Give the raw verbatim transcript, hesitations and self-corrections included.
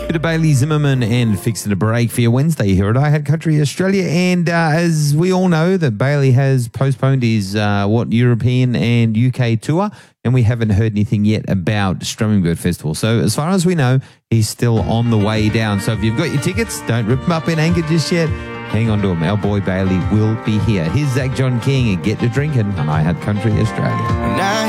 Bit of Bailey Zimmerman and Fixing a Break for your Wednesday here at I Had Country Australia. And uh, as we all know, that Bailey has postponed his uh, what European and U K tour, and we haven't heard anything yet about Strummingbird Festival. So as far as we know, he's still on the way down. So if you've got your tickets, don't rip them up in anger just yet. Hang on to him. Our boy Bailey will be here. Here's Zach John King and Get to Drinking on I Had Country Australia.